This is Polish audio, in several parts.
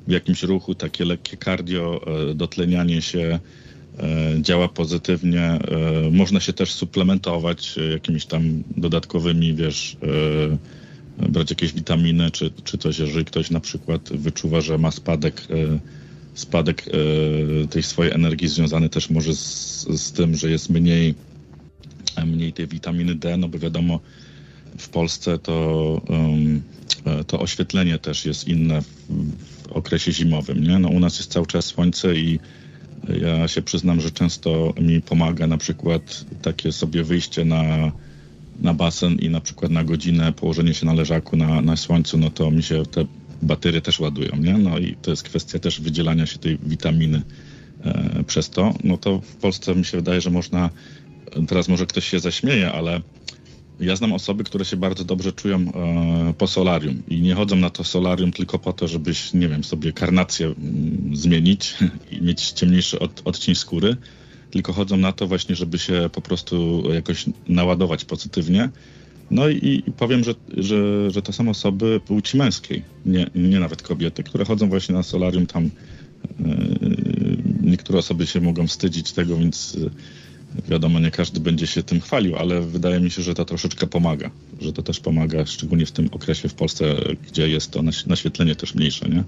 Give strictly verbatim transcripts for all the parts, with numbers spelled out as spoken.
w jakimś ruchu, takie lekkie cardio, dotlenianie się działa pozytywnie. Można się też suplementować jakimiś tam dodatkowymi, wiesz, brać jakieś witaminy, czy, czy coś, jeżeli ktoś na przykład wyczuwa, że ma spadek, spadek tej swojej energii związany też może z, z tym, że jest mniej, mniej tej witaminy D, no bo wiadomo, w Polsce to, to oświetlenie też jest inne w, w okresie zimowym, nie? No u nas jest cały czas słońce i ja się przyznam, że często mi pomaga na przykład takie sobie wyjście na, na basen i na przykład na godzinę położenie się na leżaku na, na słońcu, no to mi się te baterie też ładują, nie? No i to jest kwestia też wydzielania się tej witaminy e, przez to. No to w Polsce mi się wydaje, że można, teraz może ktoś się zaśmieje, ale ja znam osoby, które się bardzo dobrze czują e, po solarium i nie chodzą na to solarium tylko po to, żebyś, nie wiem, sobie karnację m, zmienić i mieć ciemniejszy od, odcień skóry, tylko chodzą na to właśnie, żeby się po prostu jakoś naładować pozytywnie. No i, i powiem, że, że, że to są osoby płci męskiej, nie, nie nawet kobiety, które chodzą właśnie na solarium. Tam e, niektóre osoby się mogą wstydzić tego, więc wiadomo, nie każdy będzie się tym chwalił, ale wydaje mi się, że to troszeczkę pomaga, że to też pomaga, szczególnie w tym okresie w Polsce, gdzie jest to naświetlenie też mniejsze, nie?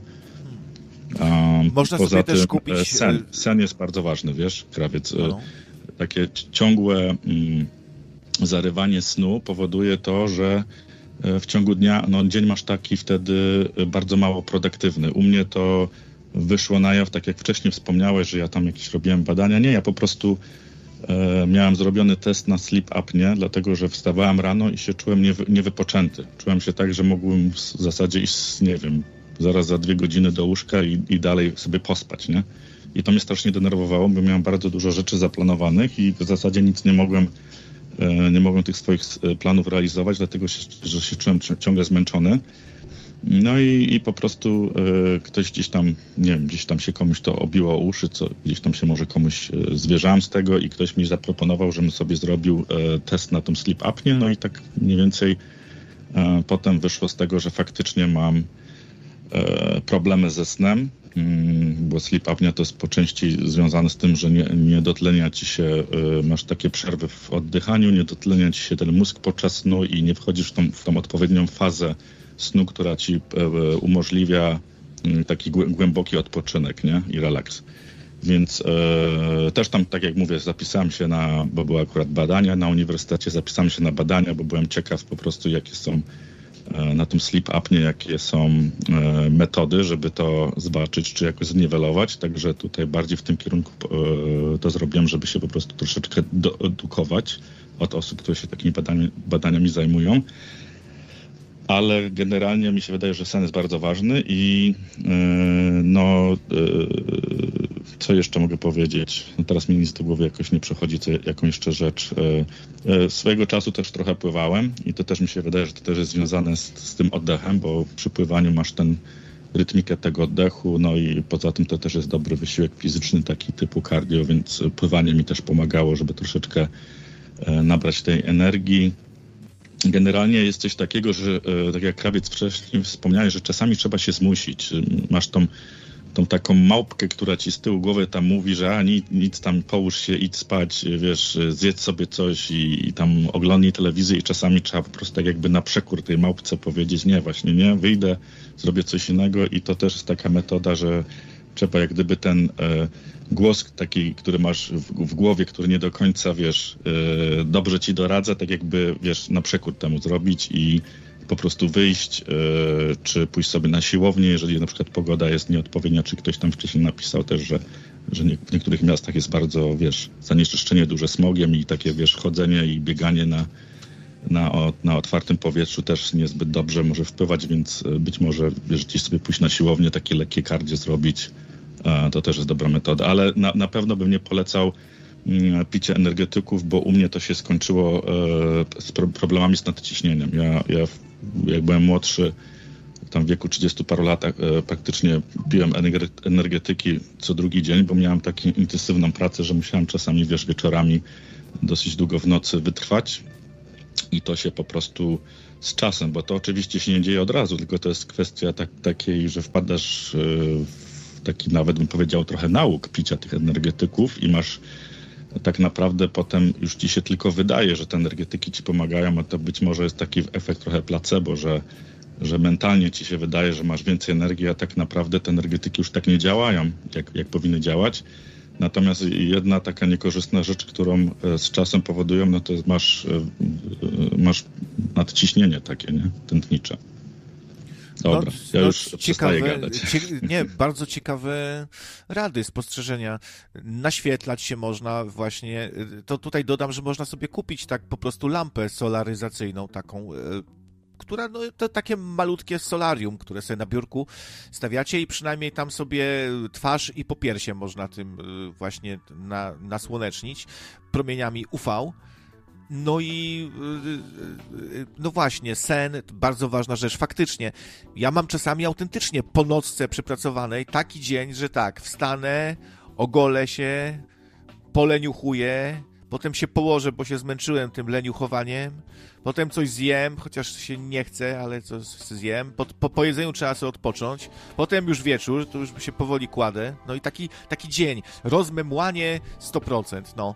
A Można poza sobie tym też kupić... sen, sen jest bardzo ważny, wiesz, Krawiec. No. Takie ciągłe mm, zarywanie snu powoduje to, że w ciągu dnia, no dzień masz taki wtedy bardzo mało produktywny. U mnie to wyszło na jaw, tak jak wcześniej wspomniałeś, że ja tam jakieś robiłem badania. Nie, ja po prostu e, miałem zrobiony test na sleep apnea, dlatego że wstawałem rano i się czułem niewy, niewypoczęty. Czułem się tak, że mógłbym w zasadzie iść, nie wiem, zaraz za dwie godziny do łóżka i, i dalej sobie pospać, nie? I to mnie strasznie denerwowało, bo miałem bardzo dużo rzeczy zaplanowanych i w zasadzie nic nie mogłem, e, nie mogłem tych swoich planów realizować, dlatego się, że się czułem ciągle zmęczony. No i, i po prostu e, ktoś gdzieś tam, nie wiem, gdzieś tam się komuś to obiło o uszy, co gdzieś tam się może komuś e, zwierzałem z tego i ktoś mi zaproponował, żebym sobie zrobił e, test na tą sleep apnię, no i tak mniej więcej e, potem wyszło z tego, że faktycznie mam e, problemy ze snem, mm, bo sleep apnea to jest po części związane z tym, że nie, nie dotlenia ci się, e, masz takie przerwy w oddychaniu, nie dotlenia ci się ten mózg podczas snu i nie wchodzisz w tą, w tą odpowiednią fazę snu, która ci e, umożliwia m, taki głę, głęboki odpoczynek, nie? I relaks. Więc e, też tam, tak jak mówię, zapisałem się na, bo były akurat badania na uniwersytecie, zapisałem się na badania, bo byłem ciekaw po prostu, jakie są e, na tym sleep apnie, jakie są e, metody, żeby to zobaczyć, czy jakoś zniwelować. Także tutaj bardziej w tym kierunku e, to zrobiłem, żeby się po prostu troszeczkę doedukować od osób, które się takimi badaniami, badaniami zajmują. Ale generalnie mi się wydaje, że sen jest bardzo ważny i yy, no yy, co jeszcze mogę powiedzieć? No teraz mi nic do głowy jakoś nie przychodzi, co, jaką jeszcze rzecz. Yy, yy, swojego czasu też trochę pływałem i to też mi się wydaje, że to też jest związane z, z tym oddechem, bo przy pływaniu masz ten rytmikę tego oddechu, no i poza tym to też jest dobry wysiłek fizyczny, taki typu cardio, więc pływanie mi też pomagało, żeby troszeczkę yy, nabrać tej energii. Generalnie jest coś takiego, że tak jak Krawiec wcześniej wspomniałeś, że czasami trzeba się zmusić. Masz tą, tą taką małpkę, która ci z tyłu głowy tam mówi, że a nic, nic tam, połóż się, idź spać, wiesz, zjedz sobie coś i, i tam oglądnij telewizję i czasami trzeba po prostu tak jakby na przekór tej małpce powiedzieć, nie, właśnie nie, wyjdę, zrobię coś innego i to też jest taka metoda, że trzeba jak gdyby ten e, głos taki, który masz w, w głowie, który nie do końca, wiesz, e, dobrze ci doradza, tak jakby, wiesz, na przekór temu zrobić i po prostu wyjść, e, czy pójść sobie na siłownię, jeżeli na przykład pogoda jest nieodpowiednia, czy ktoś tam wcześniej napisał też, że, że nie, w niektórych miastach jest bardzo, wiesz, zanieczyszczenie duże smogiem i takie, wiesz, chodzenie i bieganie na, na, na otwartym powietrzu też niezbyt dobrze może wpływać, więc być może, wiesz, gdzieś sobie pójść na siłownię, takie lekkie cardio zrobić, to też jest dobra metoda, ale na, na pewno bym nie polecał mm, picia energetyków, bo u mnie to się skończyło e, z pro, problemami z nadciśnieniem. Ja, ja jak byłem młodszy, tam w wieku trzydziestu paru latach e, praktycznie piłem energetyki co drugi dzień, bo miałem taką intensywną pracę, że musiałem czasami, wiesz, wieczorami dosyć długo w nocy wytrwać. i to się po prostu z czasem, bo to oczywiście się nie dzieje od razu, tylko to jest kwestia tak, takiej, że wpadasz w taki, nawet bym powiedział, trochę nauk picia tych energetyków i masz tak naprawdę potem już ci się tylko wydaje, że te energetyki ci pomagają, a to być może jest taki efekt trochę placebo, że, że mentalnie ci się wydaje, że masz więcej energii, a tak naprawdę te energetyki już tak nie działają, jak, jak powinny działać. Natomiast jedna taka niekorzystna rzecz, którą z czasem powodują, no to jest masz, masz nadciśnienie takie, nie? Tętnicze. Dobra, no, ja już no, przestaję gadać. Cie, nie, bardzo ciekawe rady, spostrzeżenia. Naświetlać się można właśnie, to tutaj dodam, że można sobie kupić tak po prostu lampę solaryzacyjną taką, która, no to takie malutkie solarium, które sobie na biurku stawiacie i przynajmniej tam sobie twarz i popiersie można tym właśnie na, nasłonecznić promieniami U V. No i no właśnie, sen, bardzo ważna rzecz. Faktycznie, ja mam czasami autentycznie po nocce przepracowanej taki dzień, że tak, wstanę, ogolę się, poleniuchuję, potem się położę, bo się zmęczyłem tym leniuchowaniem, potem coś zjem, chociaż się nie chce, ale coś zjem, po, po, po jedzeniu trzeba sobie odpocząć, potem już wieczór, to już się powoli kładę, no i taki, taki dzień, rozmemłanie sto procent, no.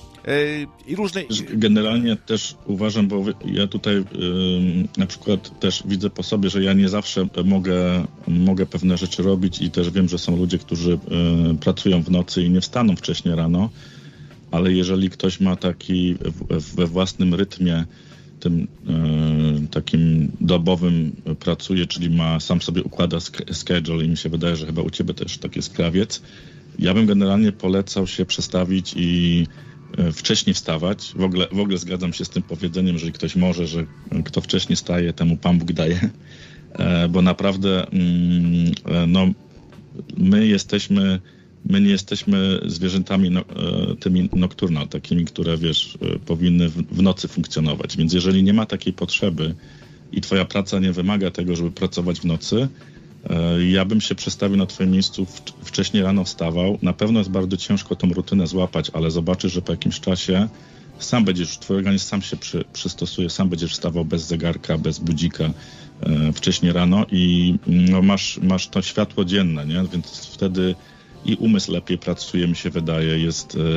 I różne... Generalnie też uważam, bo ja tutaj yy, na przykład też widzę po sobie, że ja nie zawsze mogę, mogę pewne rzeczy robić i też wiem, że są ludzie, którzy yy, pracują w nocy i nie wstaną wcześnie rano, ale jeżeli ktoś ma taki w, we własnym rytmie, tym yy, takim dobowym pracuje, czyli ma sam sobie układa schedule i mi się wydaje, że chyba u ciebie też tak jest, Krawiec, ja bym generalnie polecał się przestawić i wcześniej wstawać. W ogóle, w ogóle zgadzam się z tym powiedzeniem, jeżeli ktoś może, że kto wcześniej staje, temu Pan Bóg daje, bo naprawdę no, my jesteśmy, my nie jesteśmy zwierzętami no, tymi nocturnal, takimi, które wiesz, powinny w, w nocy funkcjonować, więc jeżeli nie ma takiej potrzeby i twoja praca nie wymaga tego, żeby pracować w nocy, ja bym się przestawił na twoim miejscu, wcześniej rano wstawał. Na pewno jest bardzo ciężko tą rutynę złapać, ale zobaczysz, że po jakimś czasie sam będziesz, twój organizm sam się przy, przystosuje, sam będziesz wstawał bez zegarka, bez budzika e, wcześniej rano i no, masz, masz to światło dzienne, nie? Więc wtedy i umysł lepiej pracuje, mi się wydaje, jest, e,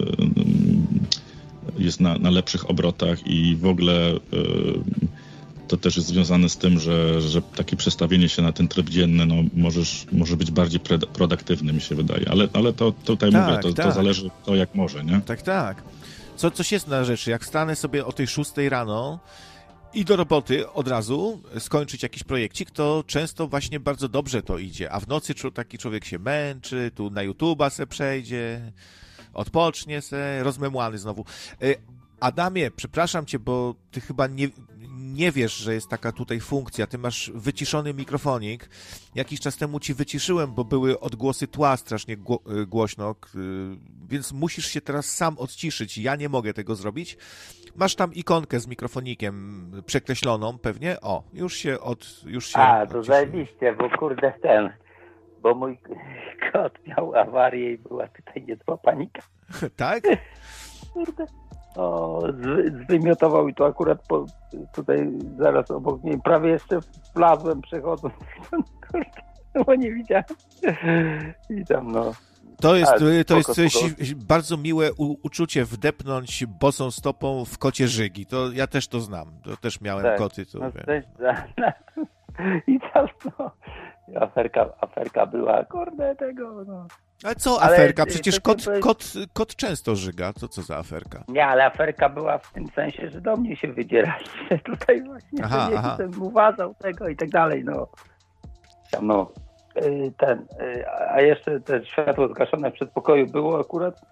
jest na, na lepszych obrotach i w ogóle e, to też jest związane z tym, że, że takie przestawienie się na ten tryb dzienny no, możesz, może być bardziej pre- produktywny, mi się wydaje. Ale, ale to tutaj tak, mówię, to, tak. to zależy to jak może, nie? Tak, tak. Co, coś jest na rzeczy. Jak wstanę sobie o tej szóstej rano i do roboty od razu skończyć jakiś projekcik, to często właśnie bardzo dobrze to idzie. A w nocy taki człowiek się męczy, tu na YouTube'a se przejdzie, odpocznie se, rozmemłany znowu. Adamie, przepraszam cię, bo ty chyba nie, nie wiesz, że jest taka tutaj funkcja. Ty masz wyciszony mikrofonik. Jakiś czas temu ci wyciszyłem, bo były odgłosy tła strasznie gło- głośno, więc musisz się teraz sam odciszyć. Ja nie mogę tego zrobić. Masz tam ikonkę z mikrofonikiem przekreśloną pewnie. O, już się od... Już się A, to zajebiście, bo kurde ten... Bo mój kot miał awarię i była tutaj niezła panika. Tak? Kurde. O, zwymiotował i to akurat po, tutaj zaraz obok niej, prawie jeszcze wlazłem przechodząc, kurde, bo nie widziałem. I tam no. To jest, A, to spoko, jest spoko. Bardzo miłe u, uczucie wdepnąć bosą stopą w kocie żygi. To ja też to znam. To też miałem tak, koty. To no, też, no. I tam no, aferka, aferka była, kurde tego, no. Ale co aferka? Ale, Przecież kot, to... kot, kot często żyga. To co za aferka? Nie, ale aferka była w tym sensie, że do mnie się wydzierali. Tutaj właśnie aha, nie aha. Jestem uważał tego i tak dalej, no. No, ten, a jeszcze te światło zgaszone w przedpokoju było akurat.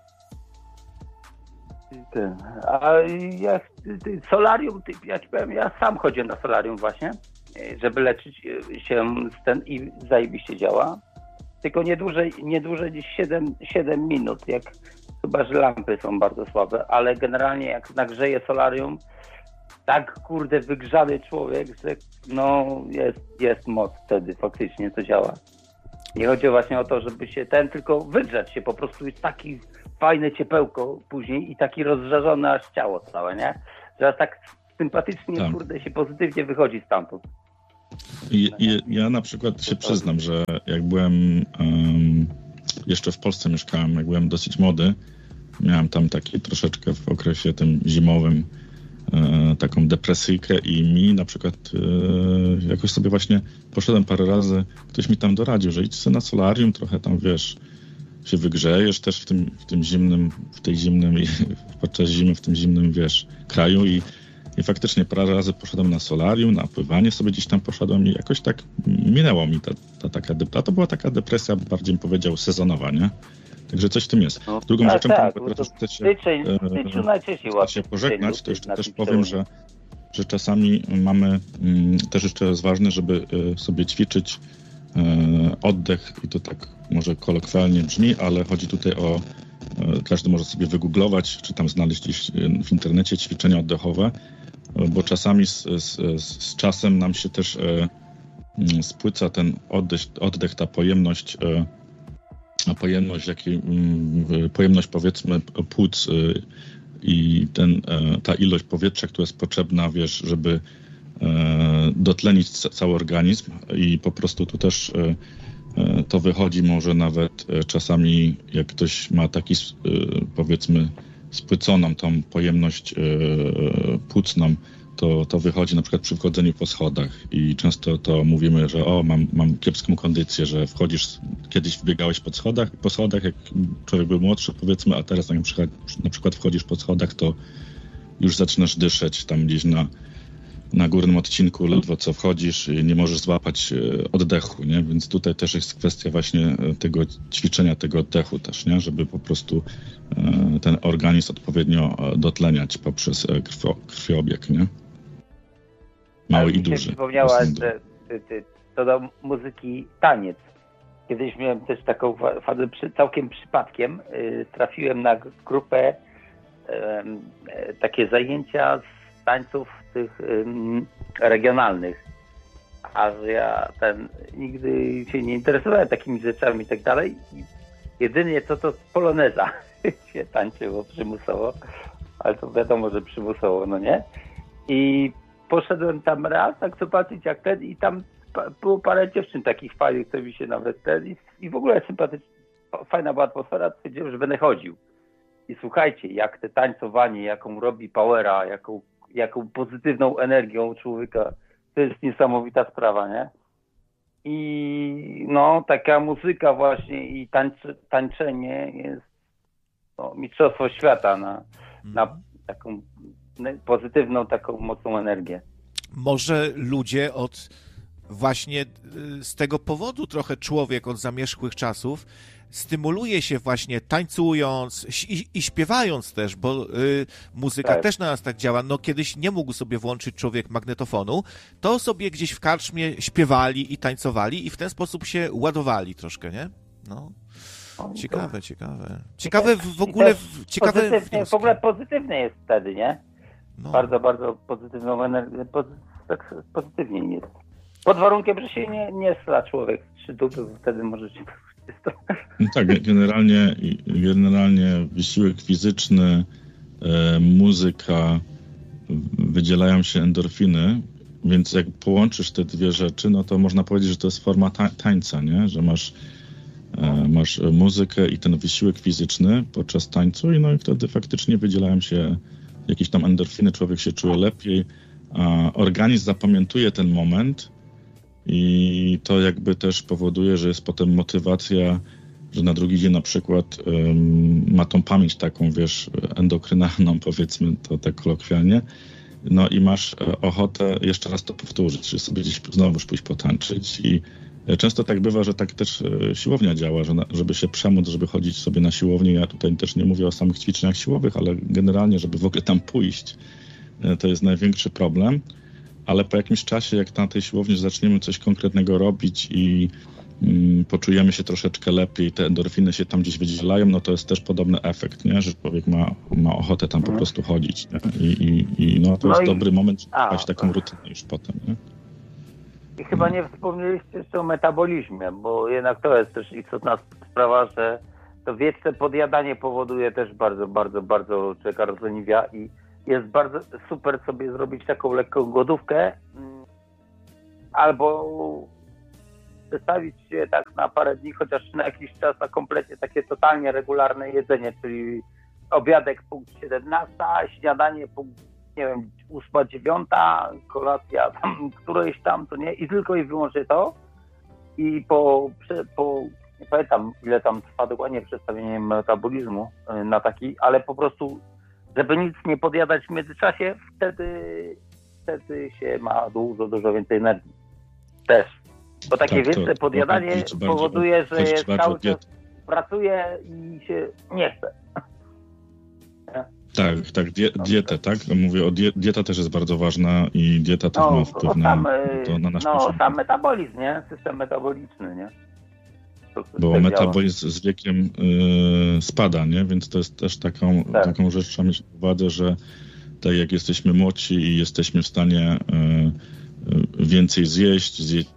Ten, a ja solarium, ja ci powiem, ja sam chodzę na solarium właśnie, żeby leczyć się z ten i zajebiście działa. Tylko nie dłużej, nie dłużej niż siedem minut, jak chyba, że lampy są bardzo słabe, ale generalnie jak nagrzeje solarium, tak kurde wygrzany człowiek, że no jest, jest moc wtedy, faktycznie to działa. Nie chodzi właśnie o to, żeby się ten, tylko wygrzać się, po prostu jest taki fajne ciepełko później i taki rozżarzone aż ciało całe, nie? Że tak sympatycznie, tak. kurde, się pozytywnie wychodzi stamtąd. I, i, ja na przykład się przyznam, że jak byłem um, jeszcze w Polsce mieszkałem, jak byłem dosyć młody, miałem tam taki troszeczkę w okresie tym zimowym e, taką depresyjkę i mi na przykład e, jakoś sobie właśnie poszedłem parę razy, ktoś mi tam doradził, że idź sobie na solarium, trochę tam, wiesz, się wygrzejesz też w tym, w tym zimnym, w tej zimnym, podczas zimy w tym zimnym, wiesz, kraju i, i faktycznie parę razy poszedłem na solarium, na pływanie sobie gdzieś tam poszedłem i jakoś tak minęło mi ta, ta taka depresja. To była taka depresja, bardziej bym powiedział, sezonowa, nie? Także coś w tym jest. No, Drugą tak, rzeczą, tak, którą teraz chcę się, chcę się pożegnać, to jeszcze też powiem, że, że czasami mamy, też jeszcze jest ważne, żeby sobie ćwiczyć oddech i to tak może kolokwialnie brzmi, ale chodzi tutaj o, każdy może sobie wygooglować, czy tam znaleźć gdzieś w internecie ćwiczenia oddechowe, bo czasami z, z, z czasem nam się też spłyca ten oddech, oddech ta pojemność, a pojemność, jakiej, pojemność powiedzmy płuc i ten, ta ilość powietrza, która jest potrzebna, wiesz, żeby dotlenić cały organizm i po prostu tu też to wychodzi może nawet czasami, jak ktoś ma taki, powiedzmy, spłyconą tą pojemność płucną, to, to wychodzi na przykład przy wchodzeniu po schodach i często to mówimy, że o, mam, mam kiepską kondycję, że wchodzisz, kiedyś wbiegałeś po schodach, po schodach, jak człowiek był młodszy, powiedzmy, a teraz na przykład, na przykład wchodzisz po schodach, to już zaczynasz dyszeć tam gdzieś na na górnym odcinku ledwo co wchodzisz i nie możesz złapać oddechu, nie? Więc tutaj też jest kwestia właśnie tego ćwiczenia, tego oddechu też, nie? Żeby po prostu ten organizm odpowiednio dotleniać poprzez krwio, krwiobieg, nie? Mały i duży. Przypomniałaś, że ty, ty, to do muzyki taniec. Kiedyś miałem też taką fazę, przy, całkiem przypadkiem y, trafiłem na grupę, y, y, takie zajęcia z tańców tych ym, regionalnych, a że ja ten nigdy się nie interesowałem takimi rzeczami i tak dalej. I jedynie co to poloneza się tańczyło przymusowo, ale to wiadomo, że przymusowo, no nie? I poszedłem tam raz, tak zobaczyć jak ten i tam było parę dziewczyn takich fajnych, co mi się nawet ten i, i w ogóle sympatycznie, fajna była atmosfera, stwierdziłem, że będę chodził. I słuchajcie, jak te tańcowanie, jaką robi powera, jaką jaką pozytywną energią człowieka, to jest niesamowita sprawa, nie? I no, taka muzyka właśnie i tańce, tańczenie jest no, mistrzostwo świata na, na taką pozytywną, taką mocną energię. Może ludzie od właśnie z tego powodu trochę człowiek od zamierzchłych czasów stymuluje się właśnie tańcując i, i śpiewając też, bo y, muzyka tak. też na nas tak działa. No kiedyś nie mógł sobie włączyć człowiek magnetofonu, to sobie gdzieś w karczmie śpiewali i tańcowali i w ten sposób się ładowali troszkę, nie? No. Ciekawe, ciekawe. Ciekawe w ogóle... W, ciekawe pozytywnie, w ogóle pozytywne jest wtedy, nie? No. Bardzo, bardzo pozytywną energię. Tak pozytywnie jest. Pod warunkiem, że się nie, nie sla człowiek z trzy dupy, bo wtedy może się... No tak, generalnie, generalnie wysiłek fizyczny, e, muzyka, wydzielają się endorfiny, więc jak połączysz te dwie rzeczy, no to można powiedzieć, że to jest forma ta- tańca, nie? Że masz, e, masz muzykę i ten wysiłek fizyczny podczas tańcu i no i wtedy faktycznie wydzielają się jakieś tam endorfiny, człowiek się czuje lepiej, a organizm zapamiętuje ten moment i to jakby też powoduje, że jest potem motywacja, że na drugi dzień na przykład um, ma tą pamięć taką, wiesz, endokrynalną, powiedzmy to tak kolokwialnie, no i masz ochotę jeszcze raz to powtórzyć, czy sobie gdzieś znowuż pójść potańczyć i często tak bywa, że tak też siłownia działa, że na, żeby się przemóc, żeby chodzić sobie na siłownię, ja tutaj też nie mówię o samych ćwiczeniach siłowych, ale generalnie, żeby w ogóle tam pójść, to jest największy problem. Ale po jakimś czasie, jak na tej siłowni zaczniemy coś konkretnego robić i mm, poczujemy się troszeczkę lepiej, te endorfiny się tam gdzieś wydzielają, no to jest też podobny efekt, nie? Że człowiek ma, ma ochotę tam po prostu chodzić. Nie? I, i, i no to no jest i... dobry moment, żeby mieć taką rutynę już potem. Nie? I chyba nie wspomnieliście jeszcze o metabolizmie, bo jednak to jest też istotna sprawa, że to wieczne podjadanie powoduje też bardzo, bardzo, bardzo człowieka rozleniwia i jest bardzo super sobie zrobić taką lekką głodówkę albo przestawić się tak na parę dni, chociaż na jakiś czas na kompletnie takie totalnie regularne jedzenie, czyli obiadek punkt siedemnasta, śniadanie punkt, nie wiem, ósma, dziewiąta, kolacja tam którejś tam, to nie, i tylko i wyłącznie to. I po, po nie pamiętam ile tam trwa dokładnie przestawienie metabolizmu na taki, ale po prostu żeby nic nie podjadać w międzyczasie, wtedy, wtedy się ma dużo, dużo więcej energii. Też. Bo takie tak, więcej podjadanie powoduje, że jest cały czas pracuje i się nie chce. Tak, tak, die, dietę, tak? Mówię o die, dieta też jest bardzo ważna i dieta też no, ma wpływ na, sam, to, na nasz No, poziom. sam metabolizm, nie? System metaboliczny, nie? Bo metabolizm z wiekiem y, spada, nie? Więc to jest też taką, tak. taką rzecz, trzeba mieć na uwadze, że tak jak jesteśmy młodsi i jesteśmy w stanie y, y, więcej zjeść, zjeść.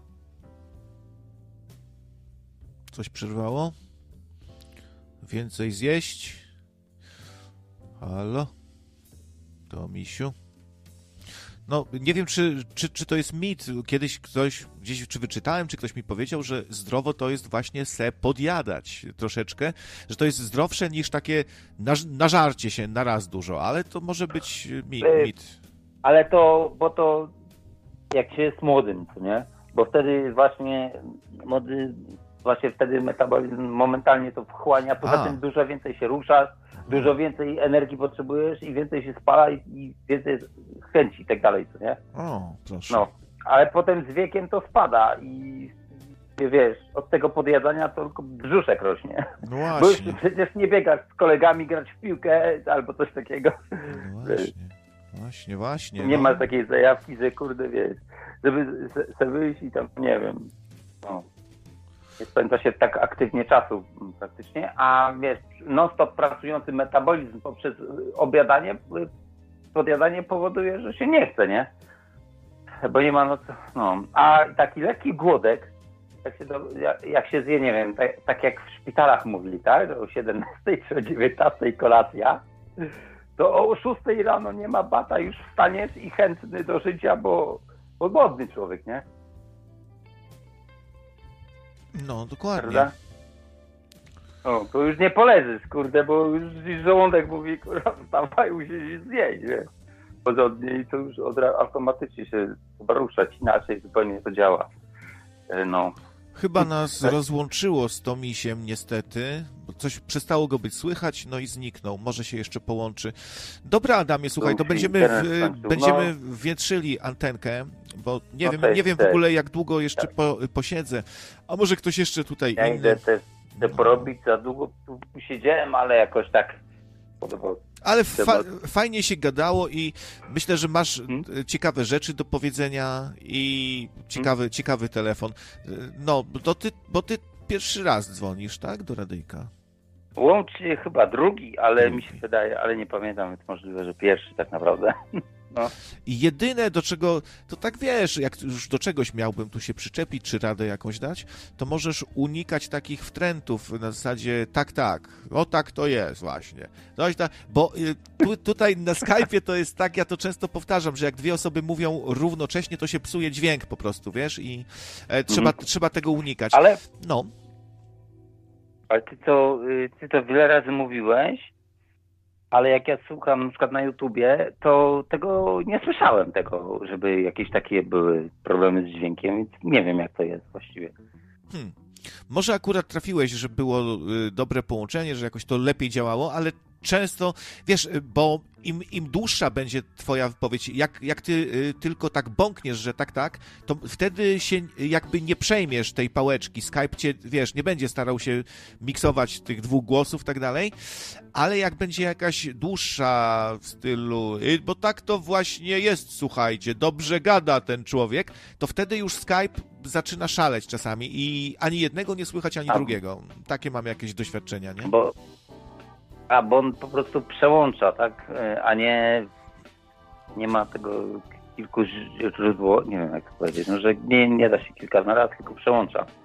Coś przerwało? Więcej zjeść? Halo? To misiu? No, nie wiem, czy, czy, czy to jest mit. Kiedyś ktoś, gdzieś czy wyczytałem, czy ktoś mi powiedział, że zdrowo to jest właśnie se podjadać troszeczkę, że to jest zdrowsze niż takie naż, nażarcie się na raz dużo, ale to może być mit. mit. Ale to, bo to jak się jest młodym, co nie? Bo wtedy właśnie młody, właśnie wtedy metabolizm momentalnie to wchłania, poza A. tym dużo więcej się ruszasz, dużo więcej energii potrzebujesz i więcej się spala i, i więcej chęci i tak dalej, co nie? O, proszę. No, ale potem z wiekiem to spada i wiesz, od tego podjadania to tylko brzuszek rośnie. No właśnie. Bo już przecież nie biegasz z kolegami grać w piłkę albo coś takiego. No właśnie, właśnie, właśnie. Nie no. ma takiej zajawki, że kurde, wiesz, żeby sobie wyjść i tam, nie wiem, no. Nie spędza się tak aktywnie czasu praktycznie, a wiesz, non-stop pracujący metabolizm poprzez obiadanie, podjadanie powoduje, że się nie chce, nie? Bo nie ma no co, no. A taki lekki głodek, jak się, do, jak się zje, nie wiem, tak, tak jak w szpitalach mówili, tak? O siedemnastej czy o dziewiętnastej kolacja, to o szóstej rano nie ma bata, już wstaniesz i chętny do życia, bo, bo głodny człowiek, nie? No, dokładnie. Prawda? O, to już nie poleżysz, kurde, bo już żołądek mówi, kurwa, wstawaj, musisz zjeść, wiesz, porządnie i to już od, automatycznie się trzeba ruszać, inaczej zupełnie to działa. No. Chyba nas rozłączyło z Tomisiem niestety, bo coś przestało go być słychać, no i zniknął. Może się jeszcze połączy. Dobra, Adamie, słuchaj, to będziemy, w, będziemy wietrzyli antenkę, bo nie no wiem, też, nie wiem w ogóle jak długo jeszcze tak. po, posiedzę. A może ktoś jeszcze tutaj ja inny... idę też chcę porobić, za długo tu siedziałem, ale jakoś tak podobało. Ale fa fajnie się gadało i myślę, że masz hmm? ciekawe rzeczy do powiedzenia i ciekawy, hmm? ciekawy telefon. No, bo ty, bo ty pierwszy raz dzwonisz, tak? Do radyjka. Łącznie chyba drugi, ale drugi. mi się wydaje, ale nie pamiętam, więc możliwe, że pierwszy tak naprawdę. No. I jedyne, do czego, to tak wiesz, jak już do czegoś miałbym tu się przyczepić, czy radę jakąś dać, to możesz unikać takich wtrętów na zasadzie tak, tak, o tak to jest właśnie. Coś tak, bo tu, tutaj na Skype'ie to jest tak, ja to często powtarzam, że jak dwie osoby mówią równocześnie, to się psuje dźwięk po prostu, wiesz, i e, trzeba, mhm. trzeba tego unikać. Ale, no. ale ty to, ty to wiele razy mówiłeś, ale jak ja słucham na przykład na YouTubie, to tego nie słyszałem tego, żeby jakieś takie były problemy z dźwiękiem, więc nie wiem jak to jest właściwie. Hmm. Może akurat trafiłeś, że było y, dobre połączenie, że jakoś to lepiej działało, ale często, wiesz, bo im, im dłuższa będzie twoja wypowiedź, jak, jak ty y, tylko tak bąkniesz, że tak, tak, to wtedy się jakby nie przejmiesz tej pałeczki. Skype cię, wiesz, nie będzie starał się miksować tych dwóch głosów i tak dalej, ale jak będzie jakaś dłuższa w stylu, y, bo tak to właśnie jest, słuchajcie, dobrze gada ten człowiek, to wtedy już Skype zaczyna szaleć czasami i ani jednego nie słychać, ani A, drugiego. Takie mam jakieś doświadczenia, nie? Bo... A, bo on po prostu przełącza, tak? A nie nie ma tego kilku źródło, nie wiem jak to powiedzieć, no, że nie, nie da się kilka na raz, tylko przełącza.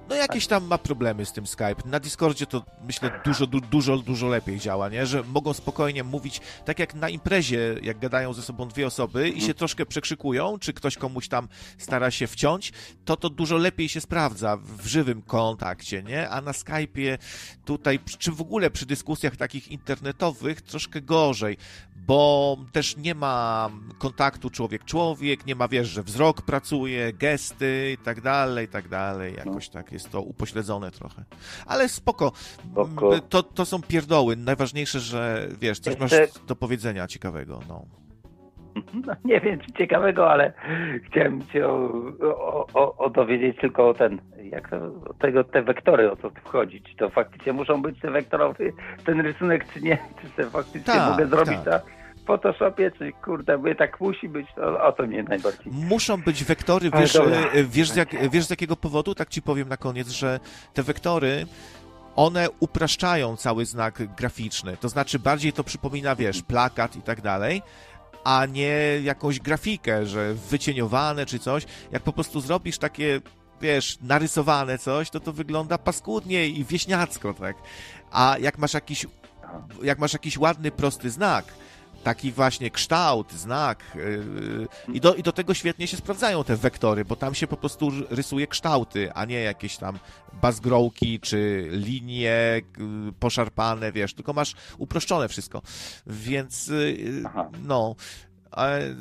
No jakieś tam ma problemy z tym Skype. Na Discordzie to myślę dużo, du, dużo, dużo lepiej działa, nie? Że mogą spokojnie mówić, tak jak na imprezie, jak gadają ze sobą dwie osoby i się troszkę przekrzykują, czy ktoś komuś tam stara się wciąć, to to dużo lepiej się sprawdza w żywym kontakcie, nie? A na Skype'ie tutaj, czy w ogóle przy dyskusjach takich internetowych troszkę gorzej, bo też nie ma kontaktu człowiek-człowiek, nie ma, wiesz, że wzrok pracuje, gesty i tak dalej, i tak dalej. Jakoś tak jest to upośledzone trochę. Ale spoko. spoko. To, to są pierdoły. Najważniejsze, że, wiesz, coś masz do powiedzenia ciekawego, no. No, nie wiem, czy ciekawego, ale chciałem cię o, o, o, o dowiedzieć tylko o ten, jak to, o tego, te wektory, o co tu wchodzi. Czy to faktycznie muszą być te wektorowy, ten rysunek, czy nie? Czy to faktycznie tak, mogę zrobić tak. na Photoshopie, czy kurde, by tak musi być, to o to mnie najbardziej. Muszą być wektory, wiesz, wiesz, z jak, wiesz z jakiego powodu? Tak ci powiem na koniec, że te wektory, one upraszczają cały znak graficzny. To znaczy bardziej to przypomina, wiesz, plakat i tak dalej, a nie jakąś grafikę, że wycieniowane czy coś. Jak po prostu zrobisz takie, wiesz, narysowane coś, to to wygląda paskudnie i wieśniacko, tak? A jak masz jakiś, jak masz jakiś ładny, prosty znak, taki właśnie kształt, znak yy, i, do, i do tego świetnie się sprawdzają te wektory, bo tam się po prostu rysuje kształty, a nie jakieś tam bazgrołki czy linie yy, poszarpane, wiesz, tylko masz uproszczone wszystko. Więc yy, no... Yy,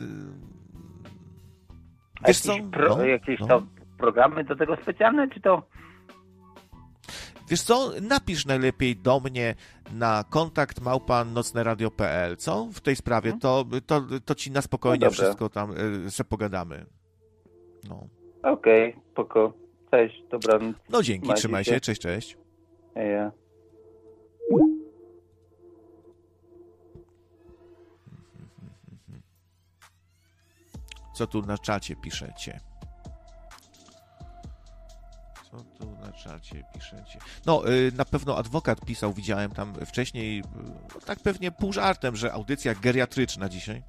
a wiesz co? jakieś, pro, no, jakieś no. to programy do tego specjalne, czy to... Wiesz co, napisz najlepiej do mnie na kontakt małpa nocneradio kropka p l, co? W tej sprawie, to, to, to ci na spokojnie no wszystko tam y, se pogadamy. No. Okej, okay, spoko. Cześć, dobranoc. No dzięki, trzymaj się, cześć, cześć. Ja. Co tu na czacie piszecie? Co tu na czacie piszecie? No, y, na pewno adwokat pisał, widziałem tam wcześniej, y, tak pewnie pół żartem, że audycja geriatryczna dzisiaj.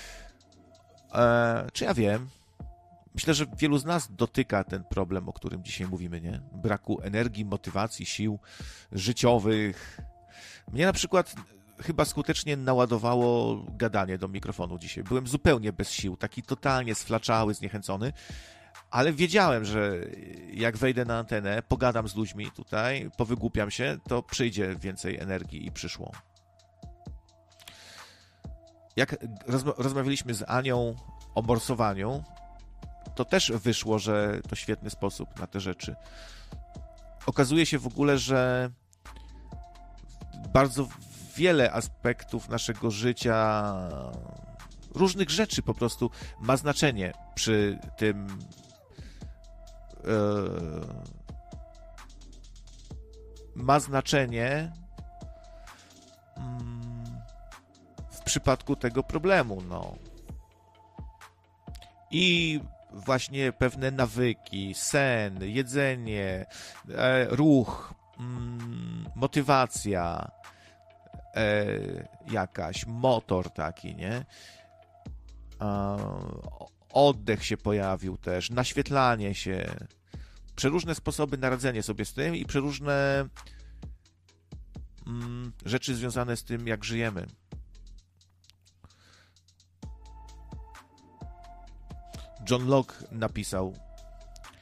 E, czy ja wiem? Myślę, że wielu z nas dotyka ten problem, o którym dzisiaj mówimy, nie? Braku energii, motywacji, sił życiowych. Mnie na przykład chyba skutecznie naładowało gadanie do mikrofonu dzisiaj. Byłem zupełnie bez sił, taki totalnie sflaczały, zniechęcony. Ale wiedziałem, że jak wejdę na antenę, pogadam z ludźmi tutaj, powygłupiam się, to przyjdzie więcej energii i przyszło. Jak rozma- rozmawialiśmy z Anią o morsowaniu, to też wyszło, że to świetny sposób na te rzeczy. Okazuje się w ogóle, że bardzo wiele aspektów naszego życia, różnych rzeczy po prostu ma znaczenie przy tym ma znaczenie w przypadku tego problemu, no. I właśnie pewne nawyki, sen, jedzenie, ruch, motywacja jakaś, motor taki, nie? Oddech się pojawił też, naświetlanie się, przeróżne sposoby na radzenie sobie z tym i przeróżne mm, rzeczy związane z tym, jak żyjemy. John Locke napisał